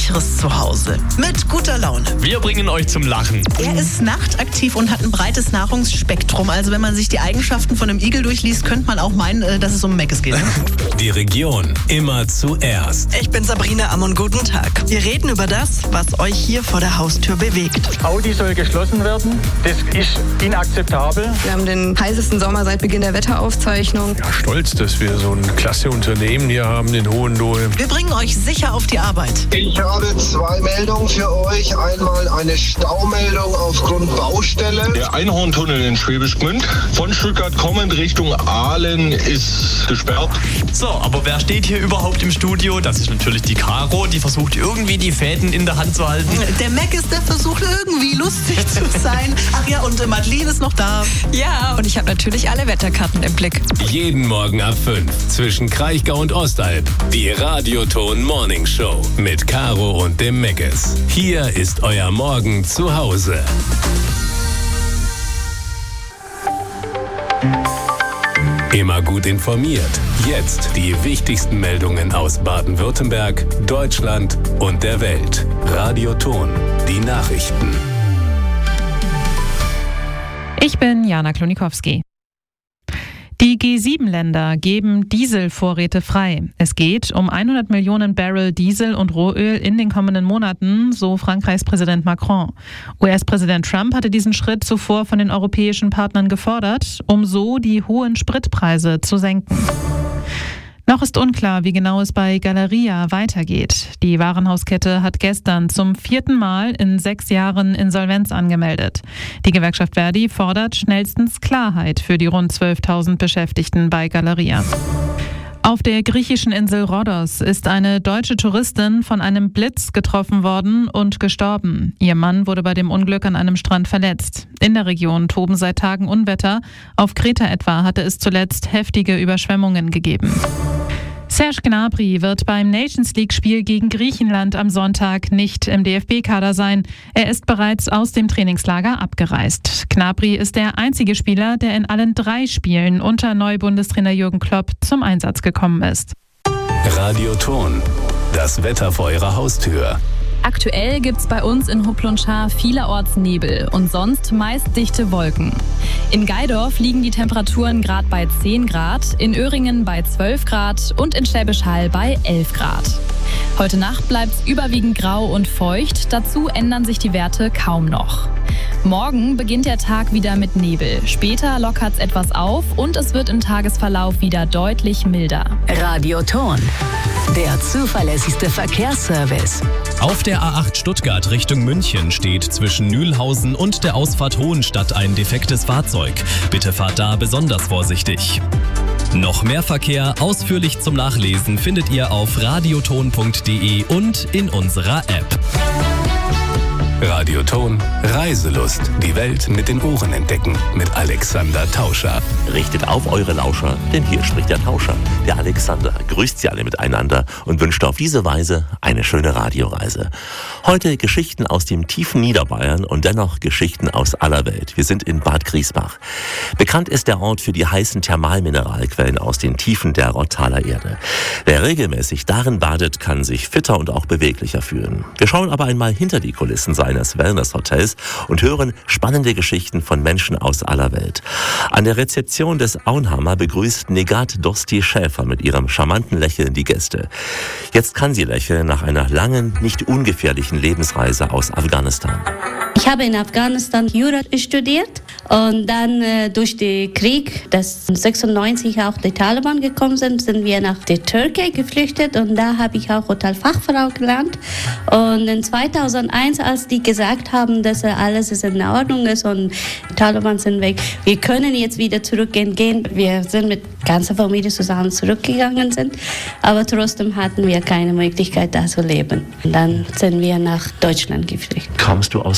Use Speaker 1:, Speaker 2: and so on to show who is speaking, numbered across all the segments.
Speaker 1: sicheres Zuhause. Mit guter Laune.
Speaker 2: Wir bringen euch zum Lachen.
Speaker 1: Er ist nachtaktiv und hat ein breites Nahrungsspektrum. Also wenn man sich die Eigenschaften von einem Igel durchliest, könnte man auch meinen, dass es um Meckes geht.
Speaker 3: Die Region immer zuerst.
Speaker 1: Ich bin Sabrina Ammon, guten Tag. Wir reden über das, was euch hier vor der Haustür bewegt.
Speaker 4: Audi soll geschlossen werden. Das ist inakzeptabel.
Speaker 5: Wir haben den heißesten Sommer seit Beginn der Wetteraufzeichnung.
Speaker 6: Ja, stolz, dass wir so ein klasse Unternehmen hier haben in Hohenlohe.
Speaker 1: Wir bringen euch sicher auf die Arbeit.
Speaker 7: Ich habe 2 Meldungen für euch. Einmal eine Staumeldung aufgrund Baustelle.
Speaker 8: Der Einhorntunnel in Schwäbisch Gmünd von Stuttgart kommend Richtung Aalen ist gesperrt.
Speaker 2: So, aber wer steht hier überhaupt im Studio? Das ist natürlich die Caro, die versucht irgendwie die Fäden in der Hand zu halten.
Speaker 1: Der Meckes, der versucht irgendwie lustig zu sein. Ach ja, und Madeline ist noch da.
Speaker 5: Ja, und ich habe natürlich alle Wetterkarten im Blick.
Speaker 3: Jeden Morgen ab 5 zwischen Kraichgau und Ostalb. Die Radioton Morning Show mit Caro und dem Meckes. Hier ist euer Morgen zu Hause. Immer gut informiert. Jetzt die wichtigsten Meldungen aus Baden-Württemberg, Deutschland und der Welt. Radioton, die Nachrichten.
Speaker 9: Ich bin Jana Klonikowski. Die G7-Länder geben Dieselvorräte frei. Es geht um 100 Millionen Barrel Diesel und Rohöl in den kommenden Monaten, so Frankreichs Präsident Macron. US-Präsident Trump hatte diesen Schritt zuvor von den europäischen Partnern gefordert, um so die hohen Spritpreise zu senken. Noch ist unklar, wie genau es bei Galeria weitergeht. Die Warenhauskette hat gestern zum 4. Mal in 6 Jahren Insolvenz angemeldet. Die Gewerkschaft Verdi fordert schnellstens Klarheit für die rund 12.000 Beschäftigten bei Galeria. Auf der griechischen Insel Rhodos ist eine deutsche Touristin von einem Blitz getroffen worden und gestorben. Ihr Mann wurde bei dem Unglück an einem Strand verletzt. In der Region toben seit Tagen Unwetter. Auf Kreta etwa hatte es zuletzt heftige Überschwemmungen gegeben. Serge Gnabry wird beim Nations-League-Spiel gegen Griechenland am Sonntag nicht im DFB-Kader sein. Er ist bereits aus dem Trainingslager abgereist. Gnabry ist der einzige Spieler, der in allen 3 Spielen unter Neubundestrainer Jürgen Klopp zum Einsatz gekommen ist.
Speaker 3: Radioton, das Wetter vor eurer Haustür.
Speaker 10: Aktuell gibt's bei uns in Hoplonschar vielerorts Nebel und sonst meist dichte Wolken. In Gaidorf liegen die Temperaturen gerade bei 10 Grad, in Öhringen bei 12 Grad und in Schwäbisch Hall bei 11 Grad. Heute Nacht bleibt's überwiegend grau und feucht, dazu ändern sich die Werte kaum noch. Morgen beginnt der Tag wieder mit Nebel. Später lockert's etwas auf und es wird im Tagesverlauf wieder deutlich milder.
Speaker 11: Radioton, der zuverlässigste Verkehrsservice.
Speaker 12: Auf der A8 Stuttgart Richtung München steht zwischen Nühlhausen und der Ausfahrt Hohenstadt ein defektes Fahrzeug. Bitte fahrt da besonders vorsichtig. Noch mehr Verkehr ausführlich zum Nachlesen findet ihr auf radioton.de und in unserer App.
Speaker 3: Radioton, Reiselust. Die Welt mit den Ohren entdecken. Mit Alexander Tauscher.
Speaker 13: Richtet auf eure Lauscher, denn hier spricht der Tauscher. Der Alexander grüßt sie alle miteinander und wünscht auf diese Weise eine schöne Radioreise. Heute Geschichten aus dem tiefen Niederbayern und dennoch Geschichten aus aller Welt. Wir sind in Bad Griesbach. Bekannt ist der Ort für die heißen Thermalmineralquellen aus den Tiefen der Rottaler Erde. Wer regelmäßig darin badet, kann sich fitter und auch beweglicher fühlen. Wir schauen aber einmal hinter die Kulissen eines Wellness-Hotels und hören spannende Geschichten von Menschen aus aller Welt. An der Rezeption des Auenhammer begrüßt Negat Dosti Schäfer mit ihrem charmanten Lächeln die Gäste. Jetzt kann sie lächeln nach einer langen, nicht ungefährlichen Lebensreise aus Afghanistan.
Speaker 14: Ich habe in Afghanistan Jura studiert und dann durch den Krieg, dass 96 auch die Taliban gekommen sind wir nach der Türkei geflüchtet und da habe ich auch Hotelfachfrau gelernt. Und in 2001, als die gesagt haben, dass alles ist in Ordnung ist und die Taliban sind weg, wir können jetzt wieder zurückgehen. Wir sind mit ganzer Familie zusammen zurückgegangen sind, aber trotzdem hatten wir keine Möglichkeit, da zu leben. Und dann sind wir nach Deutschland geflüchtet.
Speaker 13: Kommst du aus Kabul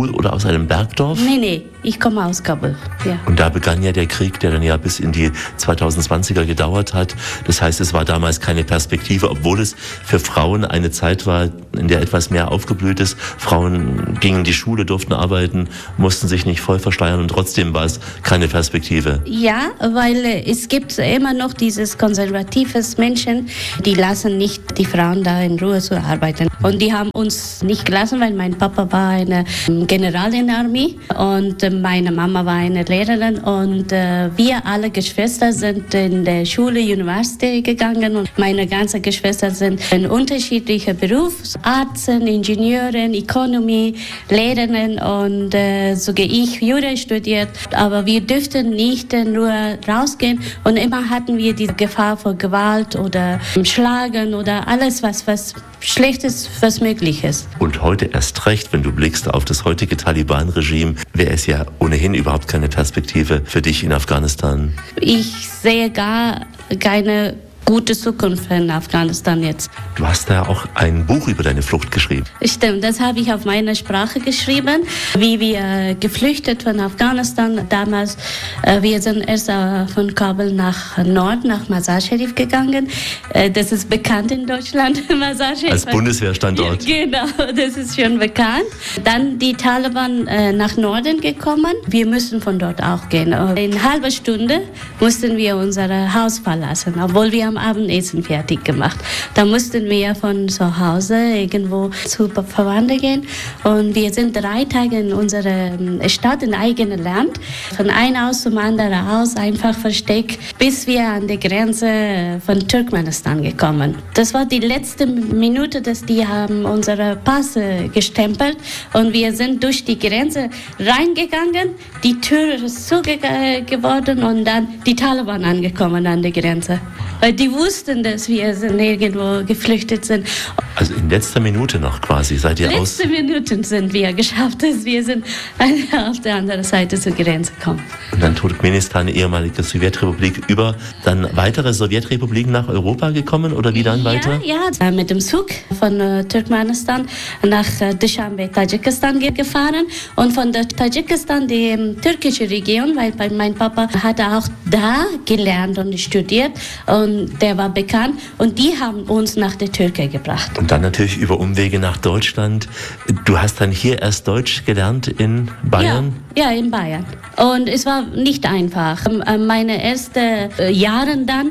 Speaker 13: Kabul oder aus einem Bergdorf?
Speaker 14: Nee, ich komme aus Kabul, ja.
Speaker 13: Und da begann ja der Krieg, der dann ja bis in die 2020er gedauert hat. Das heißt, es war damals keine Perspektive, obwohl es für Frauen eine Zeit war, in der etwas mehr aufgeblüht ist. Frauen gingen in die Schule, durften arbeiten, mussten sich nicht voll versteuern und trotzdem war es keine Perspektive.
Speaker 14: Ja, weil es gibt immer noch dieses konservatives Menschen, die lassen nicht die Frauen da in Ruhe zu arbeiten. Und die haben uns nicht gelassen, weil mein Papa war eine General in der Armee und meine Mama war eine Lehrerin und wir alle Geschwister sind in der Schule, Universität gegangen und meine ganzen Geschwister sind in unterschiedlichen Berufen, Ärzten, Ingenieuren, Ökonomie, Lehrerinnen und sogar ich Jura studiert, aber wir dürften nicht nur rausgehen und immer hatten wir die Gefahr vor Gewalt oder Schlagen oder alles, was Schlechtes, was möglich ist.
Speaker 13: Und heute erst recht, wenn du blickst auf das heutige Taliban-Regime, wäre es ja ohnehin überhaupt keine Perspektive für dich in Afghanistan.
Speaker 14: Ich sehe gar keine gute Zukunft in Afghanistan jetzt.
Speaker 13: Du hast da auch ein Buch über deine Flucht geschrieben.
Speaker 14: Stimmt, das habe ich auf meiner Sprache geschrieben, wie wir geflüchtet von Afghanistan. Damals, wir sind erst von Kabul nach Norden, nach Mazar-Sharif gegangen. Das ist bekannt in Deutschland, Mazar-Sharif.
Speaker 13: Als Bundeswehrstandort.
Speaker 14: Genau, das ist schon bekannt. Dann die Taliban nach Norden gekommen. Wir müssen von dort auch gehen. In einer halben Stunde mussten wir unser Haus verlassen, obwohl wir Abendessen fertig gemacht. Da mussten wir von zu Hause irgendwo zu Verwandten gehen und wir sind 3 Tage in unserer Stadt, in eigenem Land, von einem Haus zum anderen Haus einfach versteckt, bis wir an die Grenze von Turkmenistan gekommen. Das war die letzte Minute, dass die haben unsere Pässe gestempelt und wir sind durch die Grenze reingegangen, die Tür ist zugeworden und dann die Taliban angekommen an der Grenze. Weil die wussten, dass wir irgendwo geflüchtet sind.
Speaker 13: Also in letzter Minute noch quasi seid ihr aus?
Speaker 14: Letzte Minuten sind wir geschafft, dass wir sind auf der anderen Seite zur Grenze gekommen.
Speaker 13: Und dann Turkmenistan, ehemalige Sowjetrepublik, über dann weitere Sowjetrepubliken nach Europa gekommen oder wie dann weiter?
Speaker 14: Ja, mit dem Zug von Turkmenistan nach Dushanbe, Tadschikistan gefahren und von der Tadschikistan die türkische Region, weil mein Papa hatte auch da gelernt und studiert und der war bekannt und die haben uns nach der Türkei gebracht.
Speaker 13: Und dann natürlich über Umwege nach Deutschland. Du hast dann hier erst Deutsch gelernt in Bayern?
Speaker 14: Ja, in Bayern. Und es war nicht einfach. Meine ersten Jahre dann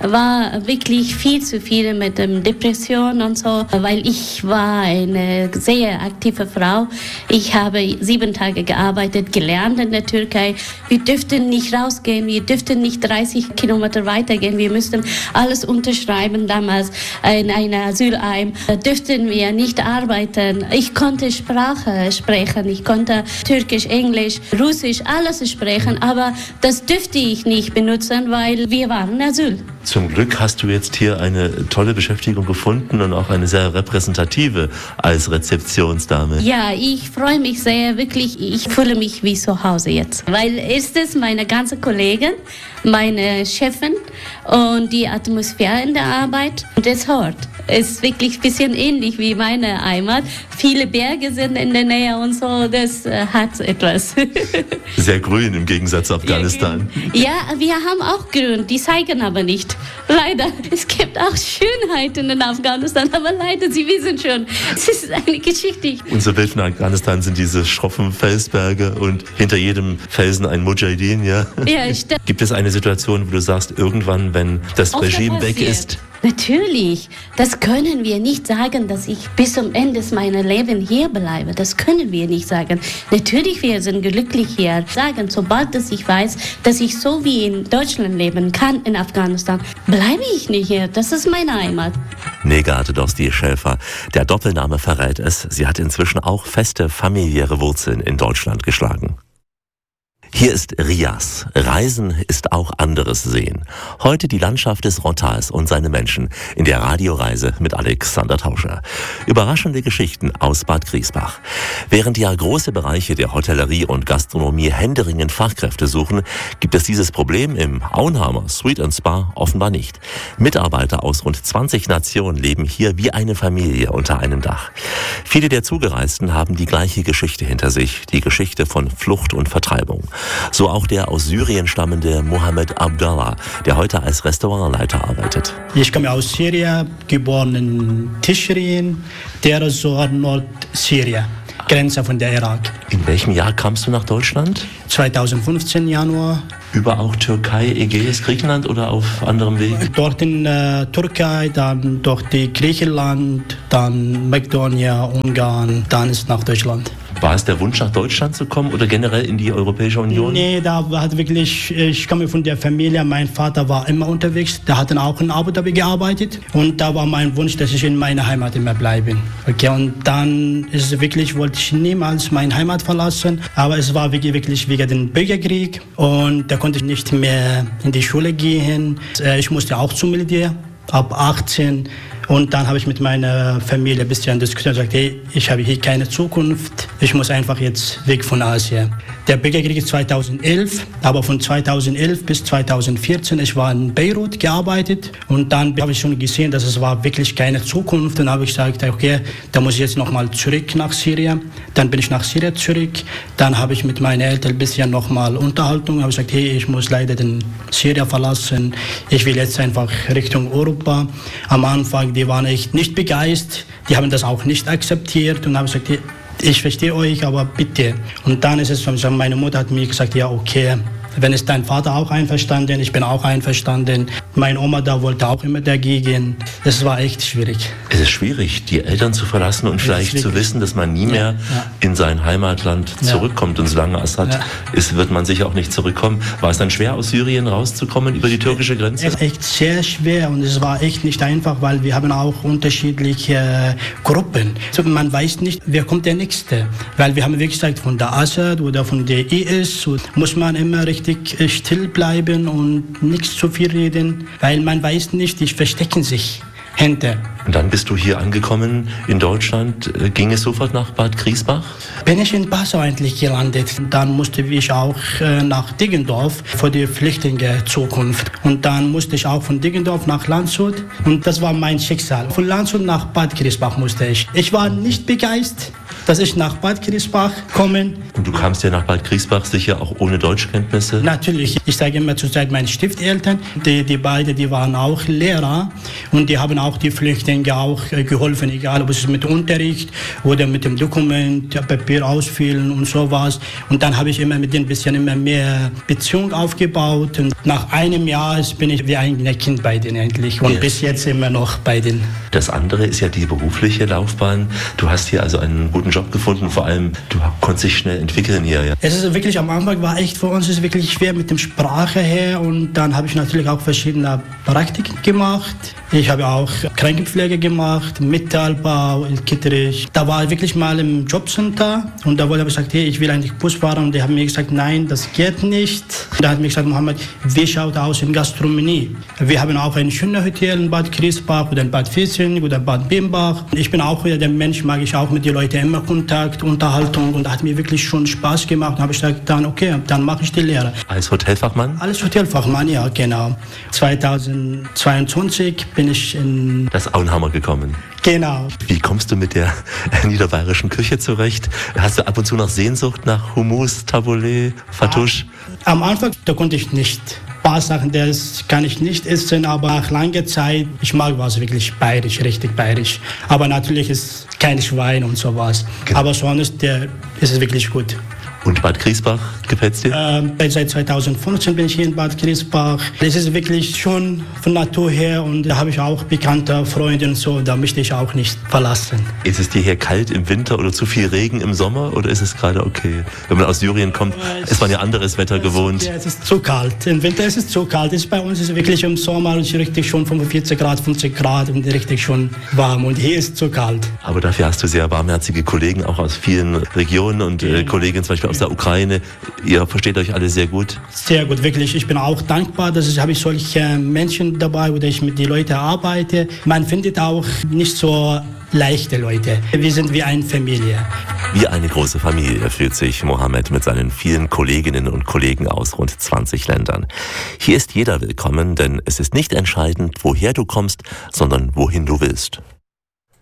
Speaker 14: war wirklich viel zu viel mit Depression und so, weil ich war eine sehr aktive Frau. Ich habe 7 Tage gearbeitet, gelernt in der Türkei. Wir dürften nicht rausgehen, wir dürften nicht 30 Kilometer weitergehen. Wir müssten alles unterschreiben damals in einem Asylheim. Dürften wir nicht arbeiten. Ich konnte Sprache sprechen, ich konnte Türkisch, Englisch, Russisch, alles sprechen, aber das dürfte ich nicht benutzen, weil wir waren Asyl.
Speaker 13: Zum Glück hast du jetzt hier eine tolle Beschäftigung gefunden und auch eine sehr repräsentative als Rezeptionsdame.
Speaker 14: Ja, ich freue mich sehr, wirklich, ich fühle mich wie zu Hause jetzt. Weil erstens meine ganzen Kollegen, meine Chefin und die Atmosphäre in der Arbeit und das Ort ist wirklich ein bisschen ähnlich wie meine Heimat. Viele Berge sind in der Nähe und so, das hat etwas.
Speaker 13: Sehr grün im Gegensatz zu Afghanistan.
Speaker 14: Ja, wir haben auch grün, die zeigen aber nicht. Leider, es gibt auch Schönheiten in Afghanistan, aber leider, Sie wissen schon, es ist eine Geschichte.
Speaker 13: Unser Bild von Afghanistan sind diese schroffen Felsberge und hinter jedem Felsen ein Mujahideen, ja?
Speaker 14: Ja, stimmt.
Speaker 13: Gibt es eine Situation, wo du sagst, irgendwann, wenn das Regime weg ist?
Speaker 14: Natürlich, das können wir nicht sagen, dass ich bis zum Ende meines Lebens hier bleibe. Das können wir nicht sagen. Natürlich, wir sind glücklich hier. Sagen, sobald ich weiß, dass ich so wie in Deutschland leben kann, in Afghanistan, bleibe ich nicht hier. Das ist meine Heimat.
Speaker 13: Negate Dosti-Schäfer. Der Doppelname verrät es. Sie hat inzwischen auch feste familiäre Wurzeln in Deutschland geschlagen. Hier ist Rias. Reisen ist auch anderes Sehen. Heute die Landschaft des Rottals und seine Menschen in der Radioreise mit Alexander Tauscher. Überraschende Geschichten aus Bad Griesbach. Während ja große Bereiche der Hotellerie und Gastronomie händeringend Fachkräfte suchen, gibt es dieses Problem im Auenhamer Suite & Spa offenbar nicht. Mitarbeiter aus rund 20 Nationen leben hier wie eine Familie unter einem Dach. Viele der Zugereisten haben die gleiche Geschichte hinter sich, die Geschichte von Flucht und Vertreibung. So auch der aus Syrien stammende Mohammed Abdallah, der heute als Restaurantleiter arbeitet.
Speaker 15: Ich komme aus Syrien, geboren in Tischrin, der so Nordsyrien, Grenze von der Irak.
Speaker 13: In welchem Jahr kamst du nach Deutschland?
Speaker 15: 2015 Januar.
Speaker 13: Über auch Türkei, Ägäis, Griechenland oder auf anderem Weg?
Speaker 15: Dort in Türkei, dann durch die Griechenland, dann Mazedonien, Ungarn, dann ist nach Deutschland.
Speaker 13: War es der Wunsch, nach Deutschland zu kommen oder generell in die Europäische Union?
Speaker 15: Nee, da hat wirklich, ich komme von der Familie, mein Vater war immer unterwegs, der hat dann auch in Abu Dhabi gearbeitet und da war mein Wunsch, dass ich in meiner Heimat immer bleibe. Okay, und dann ist es wirklich, wollte ich niemals meine Heimat verlassen, aber es war wirklich wegen dem Bürgerkrieg und da konnte ich nicht mehr in die Schule gehen. Ich musste auch zum Militär, ab 18. Und dann habe ich mit meiner Familie ein bisschen diskutiert und gesagt, hey, ich habe hier keine Zukunft, ich muss einfach jetzt weg von Asien. Der Bürgerkrieg ist 2011, aber von 2011 bis 2014, ich war in Beirut gearbeitet und dann habe ich schon gesehen, dass es war wirklich keine Zukunft. Dann habe ich gesagt, okay, da muss ich jetzt nochmal zurück nach Syrien. Dann bin ich nach Syrien zurück. Dann habe ich mit meinen Eltern ein bisschen nochmal Unterhaltung. Habe ich gesagt, hey, ich muss leider den Syrien verlassen. Ich will jetzt einfach Richtung Europa. Am Anfang, die waren echt nicht begeistert. Die haben das auch nicht akzeptiert und habe gesagt, hey, ich verstehe euch, aber bitte. Und dann ist es, meine Mutter hat mir gesagt, ja okay, wenn ist dein Vater auch einverstanden, ich bin auch einverstanden. Meine Oma da wollte auch immer dagegen. Es war echt schwierig.
Speaker 13: Es ist schwierig, die Eltern zu verlassen und vielleicht zu wissen, dass man nie mehr in sein Heimatland zurückkommt. Und solange Assad ist, wird man sicher auch nicht zurückkommen. War es dann schwer, aus Syrien rauszukommen über die türkische Grenze?
Speaker 15: Es ist echt sehr schwer und es war echt nicht einfach, weil wir haben auch unterschiedliche Gruppen. Also man weiß nicht, wer kommt der Nächste. Weil wir haben, wie gesagt, von der Assad oder von der IS, muss man immer richtig still bleiben und nichts zu viel reden, weil man weiß nicht, die verstecken sich hinter.
Speaker 13: Und dann bist du hier angekommen in Deutschland. Ging es sofort nach Bad Griesbach?
Speaker 15: Bin ich in Passau eigentlich gelandet. Dann musste ich auch nach Deggendorf für die Flüchtlinge-Zukunft. Und dann musste ich auch von Deggendorf nach Landshut. Und das war mein Schicksal. Von Landshut nach Bad Griesbach musste ich. Ich war nicht begeistert, dass ich nach Bad Griesbach komme.
Speaker 13: Und du kamst ja nach Bad Griesbach sicher auch ohne Deutschkenntnisse?
Speaker 15: Natürlich. Ich sage immer zurzeit meinen Stifteltern, die beiden, die waren auch Lehrer und die haben auch die Flüchtlinge auch geholfen, egal ob es mit Unterricht oder mit dem Dokument, Papier ausfüllen und sowas. Und dann habe ich immer mit denen ein bisschen immer mehr Beziehung aufgebaut. Und nach einem Jahr bin ich wie ein Kind bei denen eigentlich und bis jetzt immer noch bei denen.
Speaker 13: Das andere ist ja die berufliche Laufbahn. Du hast hier also einen guten Job gefunden, vor allem du konntest dich schnell entwickeln hier. Ja.
Speaker 15: Es ist wirklich, am Anfang war echt für uns ist wirklich schwer mit dem Sprache her und dann habe ich natürlich auch verschiedene Praktiken gemacht. Ich habe auch Krankenpflege gemacht, Metallbau in Kittrich. Da war ich wirklich mal im Jobcenter und da habe ich gesagt, hey, ich will eigentlich Bus fahren und die haben mir gesagt, nein, das geht nicht. Da hat mir gesagt, Mohammed, wie schaut aus in Gastronomie? Wir haben auch ein schönes Hotel in Bad Griesbach oder in Bad Vieschen oder Bad Bimbach. Ich bin auch wieder der Mensch, mag ich auch mit den Leuten immer Kontakt, Unterhaltung und da hat mir wirklich schon Spaß gemacht. Da habe ich gesagt, dann okay, dann mache ich die Lehre.
Speaker 13: Als Hotelfachmann?
Speaker 15: Als Hotelfachmann, ja, genau. 2022 bin ich in
Speaker 13: das Auenhammer gekommen.
Speaker 15: Genau.
Speaker 13: Wie kommst du mit der niederbayerischen Küche zurecht? Hast du ab und zu noch Sehnsucht nach Hummus, Tabbouleh, Fattoush?
Speaker 15: Am Anfang, da konnte ich nicht. Ein paar Sachen, das kann ich nicht essen, aber nach langer Zeit, ich mag was wirklich bayerisch, richtig bayerisch. Aber natürlich ist kein Schwein und sowas. Genau. Aber sonst ist es wirklich gut.
Speaker 13: Und Bad Griesbach, gefällt es dir?
Speaker 15: Seit 2015 bin ich hier in Bad Griesbach. Es ist wirklich schon von Natur her und da habe ich auch bekannte Freunde und so, da möchte ich auch nicht verlassen.
Speaker 13: Ist es dir hier kalt im Winter oder zu viel Regen im Sommer oder ist es gerade okay? Wenn man aus Syrien kommt, ist man ja anderes Wetter gewohnt.
Speaker 15: Ja, es ist zu kalt. Im Winter ist es zu kalt. Bei uns ist es wirklich im Sommer richtig schon 45 Grad, 50 Grad und richtig schon warm und hier ist es zu kalt.
Speaker 13: Aber dafür hast du sehr warmherzige Kollegen, auch aus vielen Regionen und Kolleginnen zum Beispiel aus der Ukraine. Ihr versteht euch alle sehr gut?
Speaker 15: Sehr gut, wirklich. Ich bin auch dankbar, dass habe ich solche Menschen dabei, oder ich mit den Leuten arbeite. Man findet auch nicht so leichte Leute. Wir sind wie eine Familie.
Speaker 13: Wie eine große Familie fühlt sich Mohammed mit seinen vielen Kolleginnen und Kollegen aus rund 20 Ländern. Hier ist jeder willkommen, denn es ist nicht entscheidend, woher du kommst, sondern wohin du willst.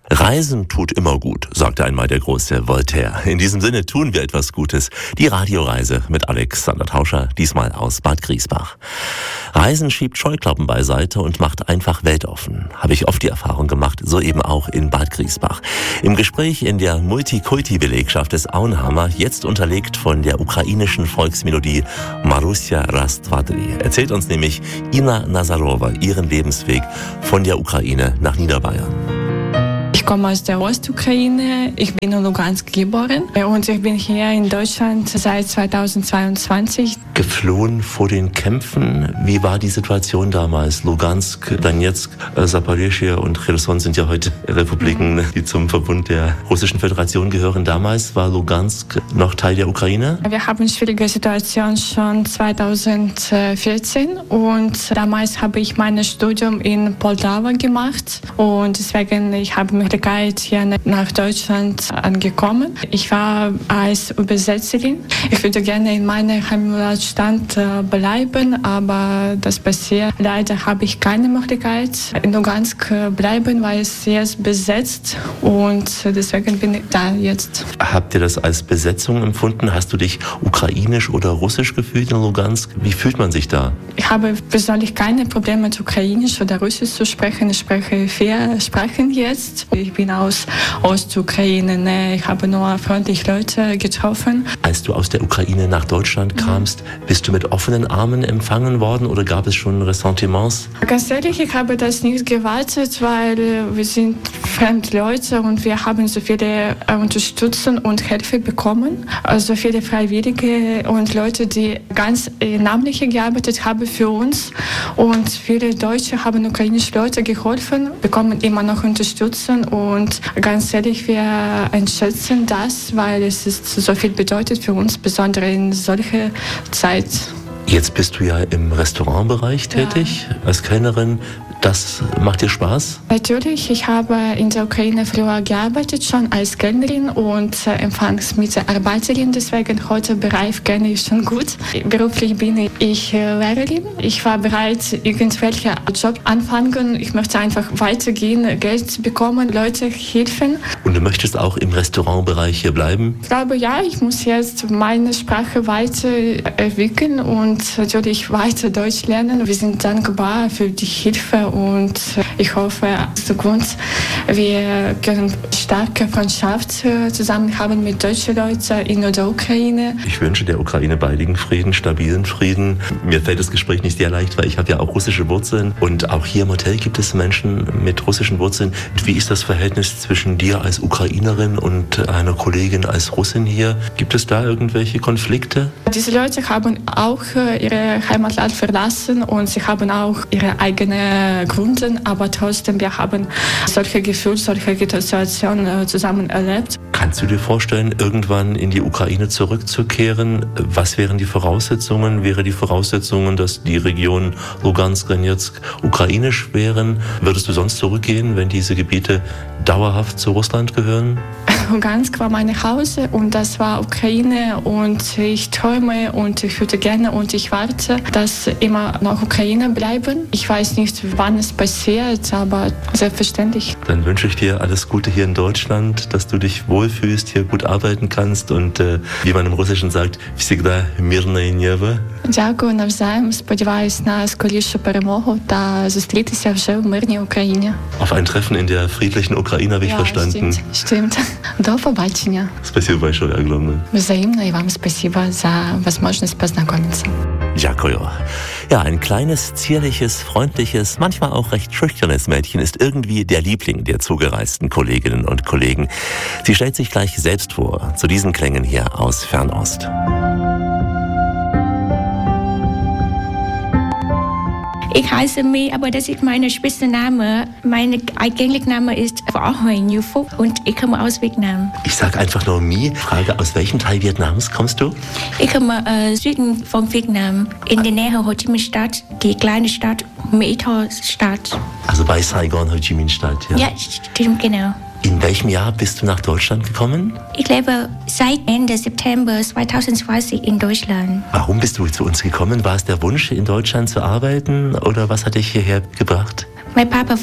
Speaker 13: Reisen tut immer gut, sagte einmal der große Voltaire. In diesem Sinne tun wir etwas Gutes. Die Radioreise mit Alexander Tauscher, diesmal aus Bad Griesbach. Reisen schiebt Scheuklappen beiseite und macht einfach weltoffen. Habe ich oft die Erfahrung gemacht, so eben auch in Bad Griesbach. Im Gespräch in der Multikulti-Belegschaft des Auenhammer, jetzt unterlegt von der ukrainischen Volksmelodie Marussia Rastvadri, erzählt uns nämlich Ina Nazarova ihren Lebensweg von der Ukraine nach Niederbayern.
Speaker 16: Ich komme aus der Ostukraine, ich bin in Lugansk geboren und ich bin hier in Deutschland seit 2022.
Speaker 13: Geflohen vor den Kämpfen. Wie war die Situation damals? Lugansk, Donetsk, Zaporizhzhia und Cherson sind ja heute Republiken, die zum Verbund der Russischen Föderation gehören. Damals war Lugansk noch Teil der Ukraine?
Speaker 16: Wir haben eine schwierige Situation schon 2014 und damals habe ich mein Studium in Moldau gemacht und deswegen ich habe die Möglichkeit hier nach Deutschland angekommen. Ich war als Übersetzerin. Ich würde gerne in meiner Heimatstadt bleiben, aber das passiert. Leider habe ich keine Möglichkeit in Lugansk bleiben, weil es jetzt besetzt und deswegen bin ich da jetzt.
Speaker 13: Habt ihr das als Besetzung empfunden? Hast du dich ukrainisch oder russisch gefühlt in Lugansk? Wie fühlt man sich da?
Speaker 16: Ich habe persönlich keine Probleme mit ukrainisch oder russisch zu sprechen. Ich spreche 4 Sprachen jetzt. Ich bin aus Ostukraine. Ich habe nur freundliche Leute getroffen.
Speaker 13: Als du aus der Ukraine nach Deutschland kamst, bist du mit offenen Armen empfangen worden oder gab es schon Ressentiments?
Speaker 16: Ganz ehrlich, ich habe das nicht gewartet, weil wir sind fremde Leute und wir haben so viele Unterstützung und Hilfe bekommen. Also viele Freiwillige und Leute, die ganz ehrenamtlich gearbeitet haben für uns. Und viele Deutsche haben ukrainische Leute geholfen, bekommen immer noch Unterstützung. Und ganz ehrlich, wir einschätzen das, weil es ist so viel bedeutet für uns, besonders in solcher Zeit.
Speaker 13: Jetzt bist du ja im Restaurantbereich tätig, als Kellnerin. Das macht dir Spaß?
Speaker 16: Natürlich, ich habe in der Ukraine früher gearbeitet, schon als Kellnerin und Empfangsmitarbeiterin, deswegen heute Bereich kenne ich schon gut. Beruflich bin ich Lehrerin. Ich war bereit, irgendwelche Job anfangen. Ich möchte einfach weitergehen, Geld bekommen, Leute helfen.
Speaker 13: Und du möchtest auch im Restaurantbereich hier bleiben?
Speaker 16: Ich glaube, ja, ich muss jetzt meine Sprache weiterentwickeln und natürlich weiter Deutsch lernen. Wir sind dankbar für die Hilfe. Und ich hoffe, in Zukunft wir können starke Freundschaft zusammen haben mit deutschen Leuten in der Ukraine.
Speaker 13: Ich wünsche der Ukraine baldigen Frieden, stabilen Frieden. Mir fällt das Gespräch nicht sehr leicht, weil ich habe ja auch russische Wurzeln. Und auch hier im Hotel gibt es Menschen mit russischen Wurzeln. Wie ist das Verhältnis zwischen dir als Ukrainerin und einer Kollegin als Russin hier? Gibt es da irgendwelche Konflikte?
Speaker 16: Diese Leute haben auch ihre Heimatland verlassen und sie haben auch ihre eigene Gründe, aber trotzdem, wir haben solche Gefühle, solche Situationen zusammen erlebt.
Speaker 13: Kannst du dir vorstellen, irgendwann in die Ukraine zurückzukehren? Was wären die Voraussetzungen? Wäre die Voraussetzung, dass die Region Lugansk, Donetsk ukrainisch wären? Würdest du sonst zurückgehen, wenn diese Gebiete dauerhaft zu Russland gehören?
Speaker 16: Lugansk war mein Haus und das war Ukraine und ich träume und ich würde gerne und ich warte, dass immer noch Ukraine bleiben. Ich weiß nicht, wann es passiert, aber selbstverständlich.
Speaker 13: Dann wünsche ich dir alles Gute hier in Deutschland, dass du dich wohlfühlst, hier gut arbeiten kannst und wie man im Russischen sagt, всегда мирное небо.
Speaker 16: Дякую, навзаєм. Сподіваюсь на скорішу перемогу та зустрітися вже в мирній Україні.
Speaker 13: Auf ein Treffen in der friedlichen Ukraine habe ich verstanden.
Speaker 16: Stimmt. До побачення.
Speaker 13: Спасибо большое, огромное.
Speaker 16: Взаимно и вам спасибо за возможность познакомиться.
Speaker 13: Dziękuję. Ja, ein kleines, zierliches, freundliches, manchmal auch recht schüchternes Mädchen ist irgendwie der Liebling der zugereisten Kolleginnen und Kollegen. Sie stellt sich gleich selbst vor, zu diesen Klängen hier aus Fernost.
Speaker 17: Ich heiße Mi, aber das ist mein Spitzname. Mein eigentlicher Name ist Ahoy Nhu und ich komme aus Vietnam.
Speaker 13: Ich sage einfach nur Mi. Frage, aus welchem Teil Vietnams kommst du?
Speaker 17: Ich komme Süden von Vietnam, in der Nähe Ho Chi Minh Stadt, die kleine Stadt, Mỹ Tho Stadt.
Speaker 13: Also bei Saigon, Ho Chi Minh Stadt, ja?
Speaker 17: Ja, stimmt, genau.
Speaker 13: In welchem Jahr bist du nach Deutschland gekommen?
Speaker 17: Ich lebe seit Ende September 2020 in Deutschland.
Speaker 13: Warum bist du zu uns gekommen? War es der Wunsch, in Deutschland zu arbeiten oder was hat dich hierher gebracht?
Speaker 17: Mein Papa wohnt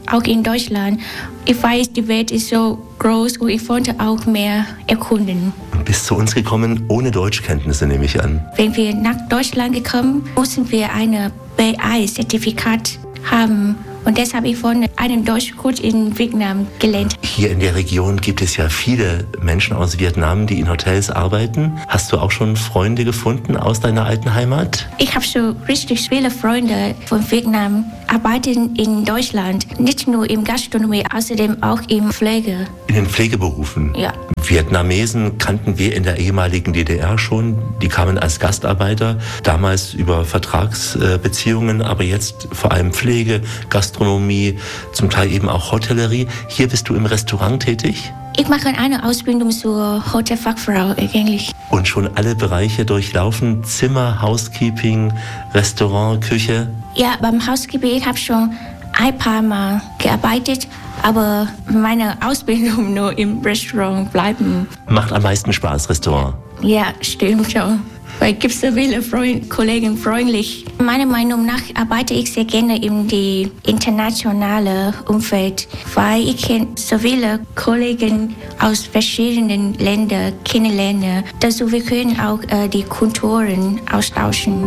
Speaker 17: auch in Deutschland. Ich weiß, die Welt ist so groß und ich wollte auch mehr erkunden.
Speaker 13: Du bist zu uns gekommen ohne Deutschkenntnisse, nehme ich an.
Speaker 17: Wenn wir nach Deutschland gekommen, mussten wir ein B1-Zertifikat haben. Und deshalb habe ich von einem Deutschkurs in Vietnam gelernt.
Speaker 13: Hier in der Region gibt es ja viele Menschen aus Vietnam, die in Hotels arbeiten. Hast du auch schon Freunde gefunden aus deiner alten Heimat?
Speaker 17: Ich habe schon richtig viele Freunde von Vietnam, arbeiten in Deutschland. Nicht nur im Gastronomie, außerdem auch in Pflege.
Speaker 13: In den Pflegeberufen?
Speaker 17: Ja.
Speaker 13: Vietnamesen kannten wir in der ehemaligen DDR schon. Die kamen als Gastarbeiter, damals über Vertragsbeziehungen, aber jetzt vor allem Pflege, Gastronomie, zum Teil eben auch Hotellerie. Hier bist du im Restaurant tätig?
Speaker 17: Ich mache eine Ausbildung zur Hotelfachfrau eigentlich.
Speaker 13: Und schon alle Bereiche durchlaufen? Zimmer, Housekeeping, Restaurant, Küche?
Speaker 17: Ja, beim Housekeeping habe ich schon ein paar Mal gearbeitet, aber meine Ausbildung nur im Restaurant bleiben.
Speaker 13: Macht am meisten Spaß, Restaurant?
Speaker 17: Ja, stimmt schon. Weil es gibt so viele Kollegen freundlich. Meiner Meinung nach arbeite ich sehr gerne in die internationale Umfeld, weil ich kenne so viele Kollegen aus verschiedenen Ländern kennenlernen. Dazu wir können auch die Kulturen austauschen.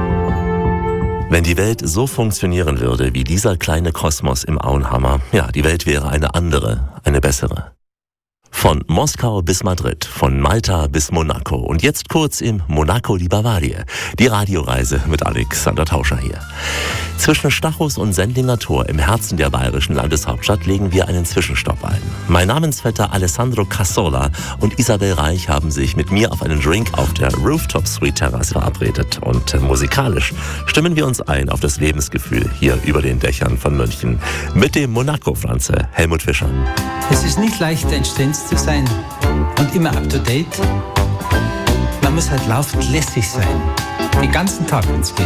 Speaker 13: Wenn die Welt so funktionieren würde wie dieser kleine Kosmos im Auenhammer, ja, die Welt wäre eine andere, eine bessere. Von Moskau bis Madrid, von Malta bis Monaco und jetzt kurz im Monaco di Bavaria. Die Radioreise mit Alexander Tauscher hier. Zwischen Stachus und Sendlinger Tor im Herzen der bayerischen Landeshauptstadt legen wir einen Zwischenstopp ein. Mein Namensvetter Alessandro Cassola und Isabel Reich haben sich mit mir auf einen Drink auf der Rooftop Suite Terrasse verabredet. Und musikalisch stimmen wir uns ein auf das Lebensgefühl hier über den Dächern von München. Mit dem Monaco-Franze Helmut Fischer.
Speaker 18: Es ist nicht leicht, ein Stens zu sein und immer up to date. Man muss halt laufend lässig sein. Den ganzen Tag, wenn es geht.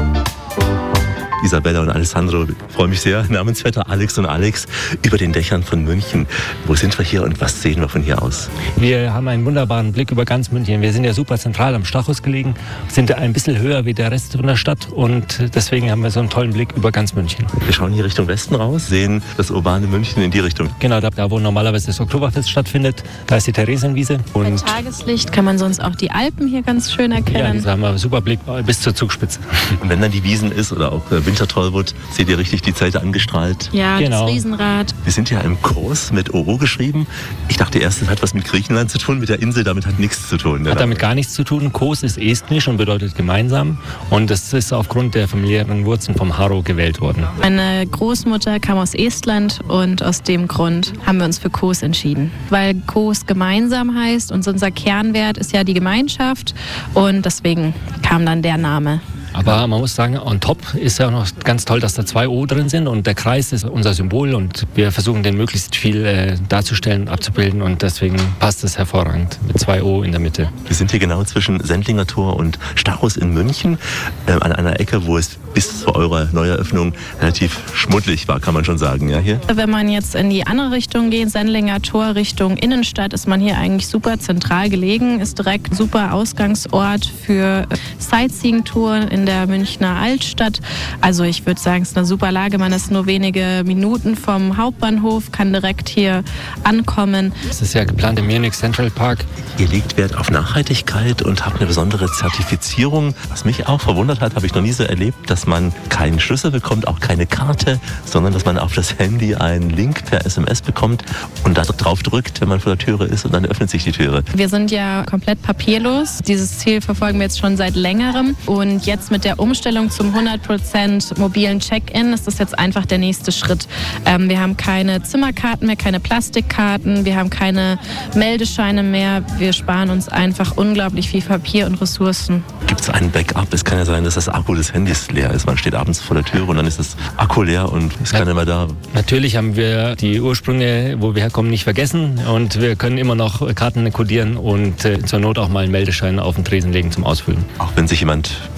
Speaker 13: Isabella und Alessandro, ich freue mich sehr. Namensvetter Alex und Alex über den Dächern von München. Wo sind wir hier und was sehen wir von hier aus?
Speaker 19: Wir haben einen wunderbaren Blick über ganz München. Wir sind ja super zentral am Stachus gelegen, sind ein bisschen höher wie der Rest von der Stadt und deswegen haben wir so einen tollen Blick über ganz München.
Speaker 13: Wir schauen hier Richtung Westen raus, sehen das urbane München in die Richtung.
Speaker 19: Genau, da wo normalerweise das Oktoberfest stattfindet, da ist die Theresienwiese.
Speaker 5: Bei Tageslicht kann man sonst auch die Alpen hier ganz schön erkennen.
Speaker 19: Ja, da haben wir einen super Blick bis zur Zugspitze.
Speaker 13: Und wenn dann die Wiesen ist oder auch Wintertollwood, seht ihr richtig die Zelte angestrahlt?
Speaker 5: Ja, genau. Das Riesenrad.
Speaker 13: Wir sind ja im Kurs mit OO geschrieben. Ich dachte erst, das hat was mit Griechenland zu tun, mit der Insel, damit hat nichts zu tun.
Speaker 19: Hat damit gar nichts zu tun. Kos ist estnisch und bedeutet gemeinsam. Und das ist aufgrund der familiären Wurzeln vom Haro gewählt worden.
Speaker 5: Meine Großmutter kam aus Estland und aus dem Grund haben wir uns für Kos entschieden. Weil Kos gemeinsam heißt und unser Kernwert ist ja die Gemeinschaft und deswegen kam dann der Name.
Speaker 19: Aber man muss sagen, on top ist ja auch noch ganz toll, dass da 2 O drin sind und der Kreis ist unser Symbol und wir versuchen den möglichst viel darzustellen und abzubilden und deswegen passt es hervorragend mit 2 O in der Mitte.
Speaker 13: Wir sind hier genau zwischen Sendlinger Tor und Stachus in München an einer Ecke, wo es bis zu eurer Neueröffnung relativ schmuddelig war, kann man schon sagen, ja hier?
Speaker 5: Wenn man jetzt in die andere Richtung geht, Sendlinger Tor Richtung Innenstadt, ist man hier eigentlich super zentral gelegen, ist direkt ein super Ausgangsort für Sightseeing-Touren in der Münchner Altstadt. Also ich würde sagen, es ist eine super Lage. Man ist nur wenige Minuten vom Hauptbahnhof, kann direkt hier ankommen.
Speaker 19: Das ist ja geplant im Munich Central Park.
Speaker 13: Ihr legt Wert auf Nachhaltigkeit und habt eine besondere Zertifizierung. Was mich auch verwundert hat, habe ich noch nie so erlebt, dass man keinen Schlüssel bekommt, auch keine Karte, sondern dass man auf das Handy einen Link per SMS bekommt und da drauf drückt, wenn man vor der Türe ist und dann öffnet sich die Türe.
Speaker 5: Wir sind ja komplett papierlos. Dieses Ziel verfolgen wir jetzt schon seit längerem und jetzt mit der Umstellung zum 100% mobilen Check-in ist das jetzt einfach der nächste Schritt. Wir haben keine Zimmerkarten mehr, keine Plastikkarten, wir haben keine Meldescheine mehr. Wir sparen uns einfach unglaublich viel Papier und Ressourcen.
Speaker 13: Gibt es einen Backup? Es kann ja sein, dass das Akku des Handys leer ist. Man steht abends vor der Tür und dann ist das Akku leer und ist keiner mehr da.
Speaker 19: Natürlich haben wir die Ursprünge, wo wir herkommen, nicht vergessen und wir können immer noch Karten kodieren und zur Not auch mal einen Meldeschein auf den Tresen legen zum Ausfüllen.
Speaker 13: Auch wenn sich jemand im Alter von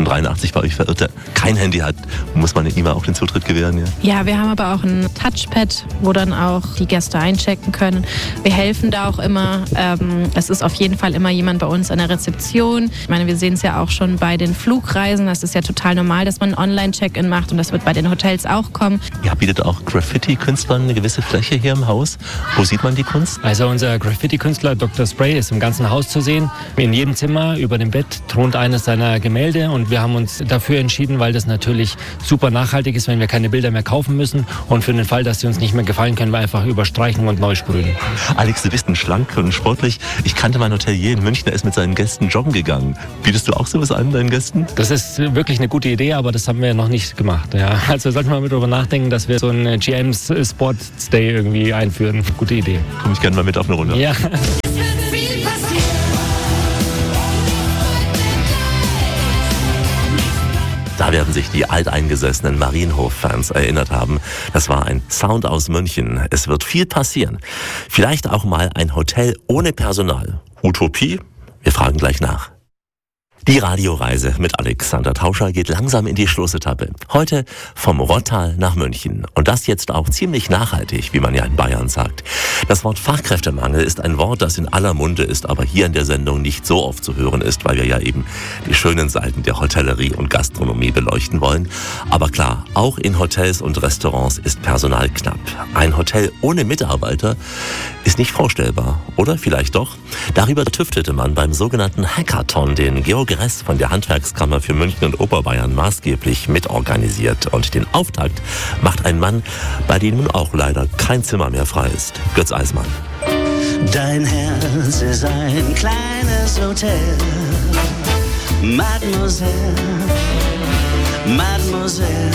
Speaker 13: von 83 bei euch verirrt, der kein Handy hat, muss man ihm auch den Zutritt gewähren?
Speaker 5: Ja, wir haben aber auch ein Touchpad, wo dann auch die Gäste einchecken können. Wir helfen da auch immer. Es ist auf jeden Fall immer jemand bei uns an der Rezeption. Ich meine, wir sehen es ja auch schon bei den Flugreisen. Das ist ja total normal, dass man einen Online-Check-In macht und das wird bei den Hotels auch kommen.
Speaker 13: Ja, bietet auch Graffiti-Künstlern eine gewisse Fläche hier im Haus. Wo sieht man die Kunst?
Speaker 19: Also unser Graffiti-Künstler Dr. Spray ist im ganzen Haus zu sehen. In jedem Zimmer über dem Bett thront eines seiner Gemälde und wir haben uns dafür entschieden, weil das natürlich super nachhaltig ist, wenn wir keine Bilder mehr kaufen müssen und für den Fall, dass sie uns nicht mehr gefallen, können wir einfach überstreichen und neu sprühen.
Speaker 13: Alex, du bist ein schlank und sportlich. Ich kannte mein Hotelier in München, der ist mit seinen Gästen joggen gegangen. Bietest du auch sowas an deinen Gästen?
Speaker 19: Das ist wirklich eine gute Idee, aber das haben wir noch nicht gemacht. Ja. Also sollten wir mal darüber nachdenken, dass wir so einen GM's Sports Day irgendwie einführen. Gute Idee.
Speaker 13: Komme ich gerne mal mit auf eine Runde.
Speaker 19: Ja.
Speaker 13: Da werden sich die alteingesessenen Marienhof-Fans erinnert haben. Das war ein Sound aus München. Es wird viel passieren. Vielleicht auch mal ein Hotel ohne Personal. Utopie? Wir fragen gleich nach. Die Radioreise mit Alexander Tauscher geht langsam in die Schlussetappe. Heute vom Rottal nach München. Und das jetzt auch ziemlich nachhaltig, wie man ja in Bayern sagt. Das Wort Fachkräftemangel ist ein Wort, das in aller Munde ist, aber hier in der Sendung nicht so oft zu hören ist, weil wir ja eben die schönen Seiten der Hotellerie und Gastronomie beleuchten wollen. Aber klar, auch in Hotels und Restaurants ist Personal knapp. Ein Hotel ohne Mitarbeiter ist nicht vorstellbar. Oder vielleicht doch? Darüber tüftelte man beim sogenannten Hackathon, den Georg Gress von der Handwerkskammer für München und Oberbayern maßgeblich mitorganisiert. Und den Auftakt macht ein Mann, bei dem nun auch leider kein Zimmer mehr frei ist. Götz Eismann.
Speaker 20: Dein Herz ist ein kleines Hotel. Mademoiselle, Mademoiselle.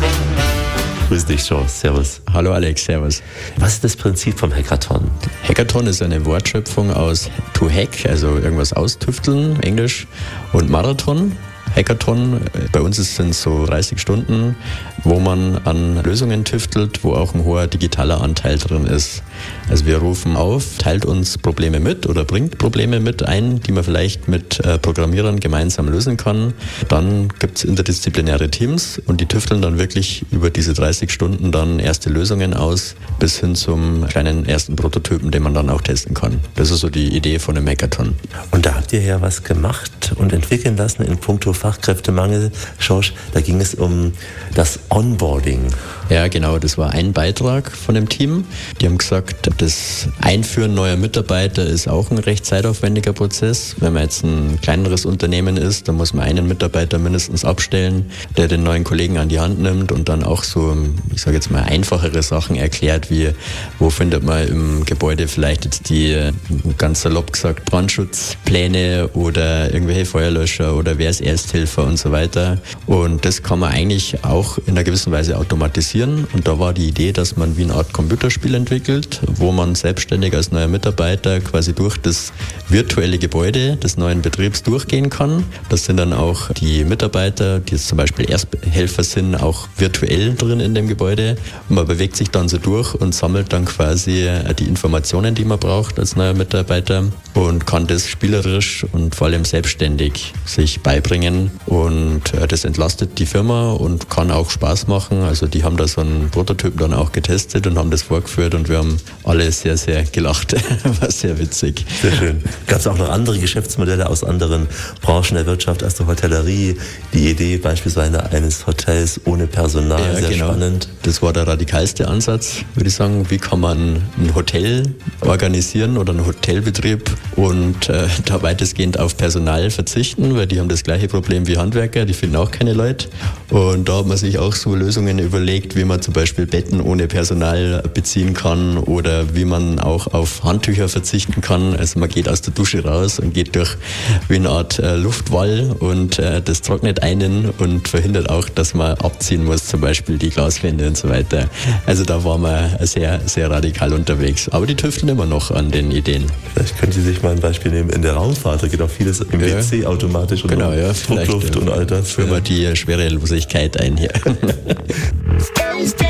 Speaker 13: Grüß dich, Joe. Servus.
Speaker 21: Hallo Alex, servus.
Speaker 13: Was ist das Prinzip vom Hackathon?
Speaker 21: Hackathon ist eine Wortschöpfung aus to hack, also irgendwas austüfteln, Englisch, und Marathon. Hackathon, bei uns sind es so 30 Stunden, wo man an Lösungen tüftelt, wo auch ein hoher digitaler Anteil drin ist. Also wir rufen auf, teilt uns Probleme mit oder bringt Probleme mit ein, die man vielleicht mit Programmierern gemeinsam lösen kann. Dann gibt es interdisziplinäre Teams und die tüfteln dann wirklich über diese 30 Stunden dann erste Lösungen aus, bis hin zum kleinen ersten Prototypen, den man dann auch testen kann. Das ist so die Idee von einem Hackathon.
Speaker 13: Und da habt ihr ja was gemacht und entwickeln lassen in puncto Fachkräftemangel. Schorsch, da ging es um das Onboarding.
Speaker 21: Ja, genau, das war ein Beitrag von dem Team. Die haben gesagt, das Einführen neuer Mitarbeiter ist auch ein recht zeitaufwendiger Prozess. Wenn man jetzt ein kleineres Unternehmen ist, dann muss man einen Mitarbeiter mindestens abstellen, der den neuen Kollegen an die Hand nimmt und dann auch so, ich sage jetzt mal, einfachere Sachen erklärt, wie wo findet man im Gebäude vielleicht jetzt die, ganz salopp gesagt, Brandschutzpläne oder irgendwelche Feuerlöscher oder wer ist Ersthelfer und so weiter. Und das kann man eigentlich auch in einer gewissen Weise automatisieren. Und da war die Idee, dass man wie eine Art Computerspiel entwickelt, wo man selbstständig als neuer Mitarbeiter quasi durch das virtuelle Gebäude des neuen Betriebs durchgehen kann. Das sind dann auch die Mitarbeiter, die jetzt zum Beispiel Ersthelfer sind, auch virtuell drin in dem Gebäude. Und man bewegt sich dann so durch und sammelt dann quasi die Informationen, die man braucht als neuer Mitarbeiter und kann das spielerisch und vor allem selbstständig sich beibringen. Und das entlastet die Firma und kann auch Spaß machen. Also die haben da so einen Prototypen dann auch getestet und haben das vorgeführt und wir haben alle sehr, sehr gelacht. War sehr witzig.
Speaker 13: Sehr schön. Gab es auch noch andere Geschäftsmodelle aus anderen Branchen der Wirtschaft als der Hotellerie? Die Idee beispielsweise eines Hotels ohne Personal, ja, sehr genau. Spannend.
Speaker 21: Das war der radikalste Ansatz, würde ich sagen. Wie kann man ein Hotel organisieren oder einen Hotelbetrieb und da weitestgehend auf Personal verzichten, weil die haben das gleiche Problem wie Handwerker, die finden auch keine Leute. Und da hat man sich auch so Lösungen überlegt, wie man zum Beispiel Betten ohne Personal beziehen kann oder wie man auch auf Handtücher verzichten kann. Also man geht aus der Dusche raus und geht durch wie eine Art Luftwall und das trocknet einen und verhindert auch, dass man abziehen muss, zum Beispiel die Glaswände und so weiter. Also da waren wir sehr, sehr radikal unterwegs. Aber die tüfteln immer noch an den Ideen.
Speaker 13: Vielleicht können Sie sich mal ein Beispiel nehmen. In der Raumfahrt, da geht auch vieles im WC automatisch und
Speaker 21: genau, ja,
Speaker 13: Druckluft und all das.
Speaker 21: Führen wir die Schwerelosigkeit ein hier.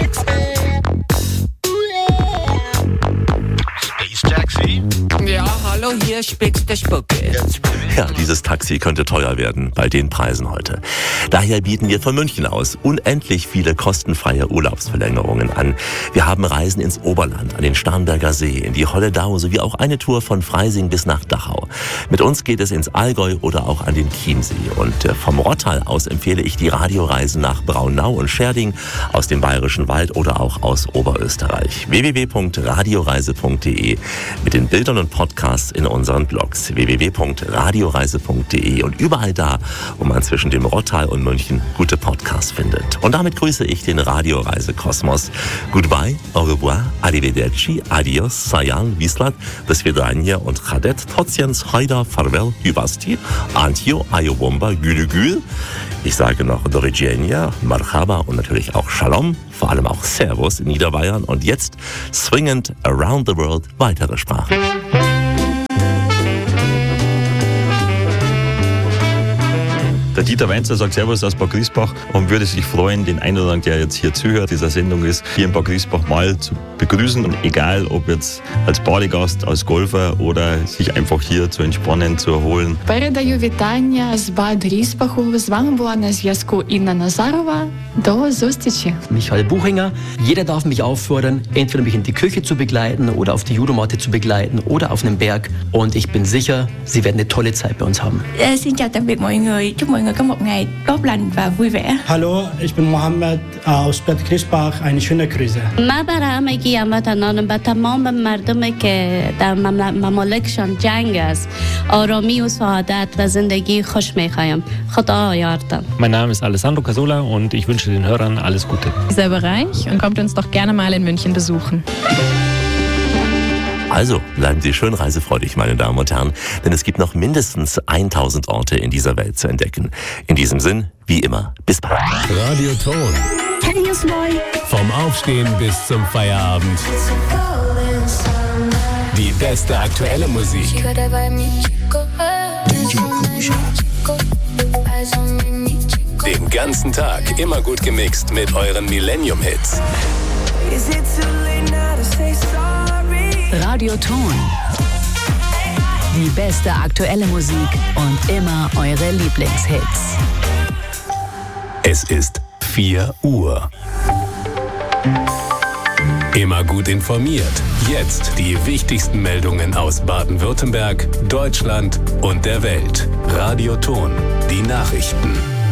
Speaker 22: Ja, hallo.
Speaker 4: Hallo, hier spricht der Spucke.
Speaker 13: Ja, dieses Taxi könnte teuer werden bei den Preisen heute. Daher bieten wir von München aus unendlich viele kostenfreie Urlaubsverlängerungen an. Wir haben Reisen ins Oberland, an den Starnberger See, in die Holledau sowie auch eine Tour von Freising bis nach Dachau. Mit uns geht es ins Allgäu oder auch an den Chiemsee. Und vom Rottal aus empfehle ich die Radioreisen nach Braunau und Scherding, aus dem Bayerischen Wald oder auch aus Oberösterreich. www.radioreise.de mit den Bildern und Podcasts in unseren Blogs. www.radioreise.de und überall da, wo man zwischen dem Rottal und München gute Podcasts findet. Und damit grüße ich den Radioreise-Kosmos. Goodbye, au revoir, arrivederci, adios, sayan, vislat, do svidania und chadet, tociens, haida, farvel, hyvasti, antio, ayobomba, gülü. Ich sage noch Dorigenia, Marhaba und natürlich auch Shalom, vor allem auch Servus in Niederbayern. Und jetzt swingend Around the World weitere Sprachen.
Speaker 22: Der Dieter Weinzer sagt Servus aus Bad Griesbach und würde sich freuen, den einen oder anderen, der jetzt hier zuhört, dieser Sendung ist, hier in Bad Griesbach mal zu begrüßen. Und egal, ob jetzt als Badegast, als Golfer oder sich einfach hier zu entspannen, zu erholen.
Speaker 16: Передаю вітання з Бад Ріспаху. З вами була на зв'язку Інна Назарова. До зустрічі.
Speaker 23: Michael Buchinger. Jeder darf mich auffordern, entweder mich in die Küche zu begleiten oder auf die Judomatte zu begleiten oder auf einem Berg. Und ich bin sicher, Sie werden eine tolle Zeit bei uns haben.
Speaker 17: Xin chào tạm biệt mọi người. Chúc mọi người có một ngày tốt lành và vui vẻ.
Speaker 15: Hallo, ich bin Mohammed aus Bad Griesbach. Eine schöne Grüße.
Speaker 14: من برای همگی هموطنانم به تمام مردمی که در ممالکشان جنگ است آرامی و سعادت و زندگی خوش می‌خواهم. خدا یارتان.
Speaker 19: Mein Name ist Alessandro Casola und ich wünsche den Hörern alles Gute.
Speaker 5: Dieser Bereich und kommt uns doch gerne mal in München besuchen.
Speaker 13: Also bleiben Sie schön reisefreudig, meine Damen und Herren, denn es gibt noch mindestens 1000 Orte in dieser Welt zu entdecken. In diesem Sinn, wie immer, bis bald.
Speaker 3: Radio Ton. Vom Aufstehen bis zum Feierabend. Die beste aktuelle Musik. Den ganzen Tag immer gut gemixt mit euren Millennium-Hits.
Speaker 11: Radio Ton. Die beste aktuelle Musik und immer eure Lieblingshits.
Speaker 3: Es ist 4 Uhr. Immer gut informiert. Jetzt die wichtigsten Meldungen aus Baden-Württemberg, Deutschland und der Welt. Radio Ton. Die Nachrichten.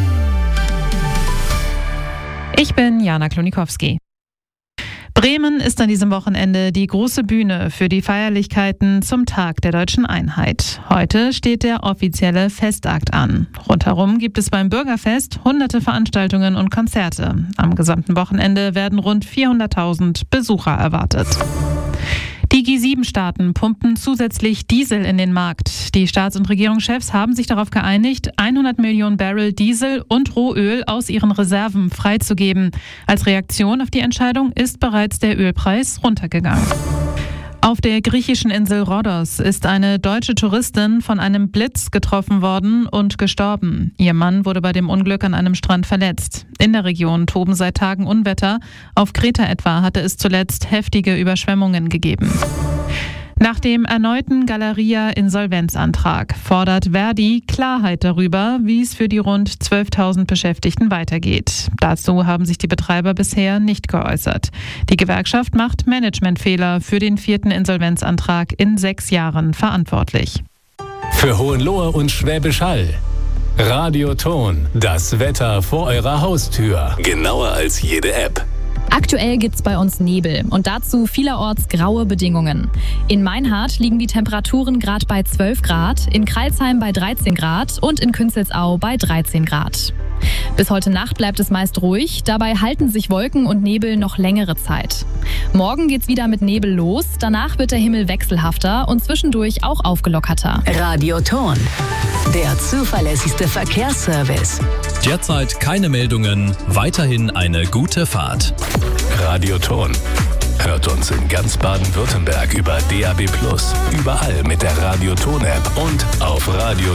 Speaker 9: Ich bin Jana Klonikowski. Bremen ist an diesem Wochenende die große Bühne für die Feierlichkeiten zum Tag der Deutschen Einheit. Heute steht der offizielle Festakt an. Rundherum gibt es beim Bürgerfest hunderte Veranstaltungen und Konzerte. Am gesamten Wochenende werden rund 400.000 Besucher erwartet. Die G7-Staaten pumpen zusätzlich Diesel in den Markt. Die Staats- und Regierungschefs haben sich darauf geeinigt, 100 Millionen Barrel Diesel und Rohöl aus ihren Reserven freizugeben. Als Reaktion auf die Entscheidung ist bereits der Ölpreis runtergegangen. Auf der griechischen Insel Rhodos ist eine deutsche Touristin von einem Blitz getroffen worden und gestorben. Ihr Mann wurde bei dem Unglück an einem Strand verletzt. In der Region toben seit Tagen Unwetter. Auf Kreta etwa hatte es zuletzt heftige Überschwemmungen gegeben. Nach dem erneuten Galeria-Insolvenzantrag fordert Verdi Klarheit darüber, wie es für die rund 12.000 Beschäftigten weitergeht. Dazu haben sich die Betreiber bisher nicht geäußert. Die Gewerkschaft macht Managementfehler für den 4. Insolvenzantrag in 6 Jahren verantwortlich.
Speaker 3: Für Hohenlohe und Schwäbisch Hall. Radio Ton. Das Wetter vor eurer Haustür. Genauer als jede App.
Speaker 10: Aktuell gibt's bei uns Nebel und dazu vielerorts graue Bedingungen. In Meinhardt liegen die Temperaturen gerade bei 12 Grad, in Crailsheim bei 13 Grad und in Künzelsau bei 13 Grad. Bis heute Nacht bleibt es meist ruhig, dabei halten sich Wolken und Nebel noch längere Zeit. Morgen geht's wieder mit Nebel los, danach wird der Himmel wechselhafter und zwischendurch auch aufgelockerter.
Speaker 11: Radio Ton, der zuverlässigste Verkehrsservice.
Speaker 12: Derzeit keine Meldungen, weiterhin eine gute Fahrt.
Speaker 3: Radio Ton. Hört uns in ganz Baden-Württemberg über DAB+, überall mit der Radio Ton App und auf radioton.de.